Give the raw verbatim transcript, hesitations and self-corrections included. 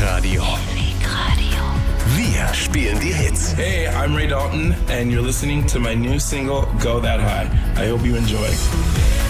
Hitmix-Radio. Wir spielen die Hits. Hey, I'm Ray Dalton and you're listening to my new single, Go That High. I hope you enjoy.